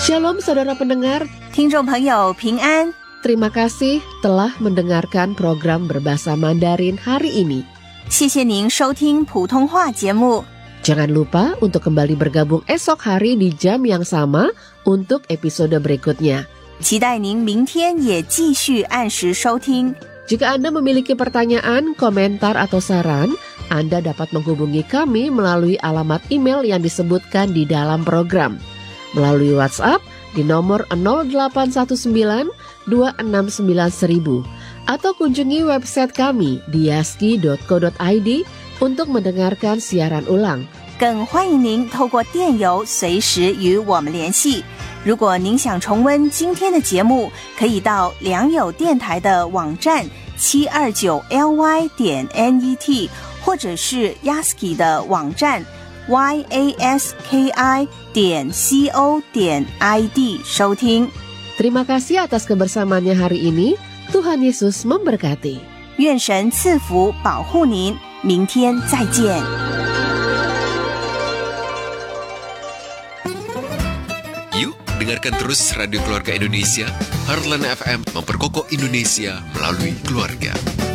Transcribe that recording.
Shalom saudara pendengar, 听众朋友平安。 terima kasih telah mendengarkan program berbahasa Mandarin hari ini. 谢谢您收听普通话节目。 Jangan lupa untuk kembali bergabung esok hari di jam yang sama untuk episode berikutnya. 期待您明天也继续按时收听。 Jika Anda memiliki pertanyaan, komentar, atau saran, Anda dapat menghubungi kami melalui alamat email yang disebutkan di dalam program. Melalui WhatsApp di nomor 0819 269 1000 atau kunjungi website kami di yaski.co.id untuk mendengarkan siaran ulang. 更欢迎您透过电邮随时与我们联系。如果您想重温今天的节目，可以到良友电台的网站729ly.net 或者是 Yaski 的网站 yaski.co.id 收听。 Terima kasih atas kebersamaannya hari ini. Tuhan Yesus memberkati. 愿神赐福保护您，明天再见。 Yuk, dengarkan terus Radio Keluarga Indonesia, Heartland FM, memperkokoh Indonesia melalui keluarga.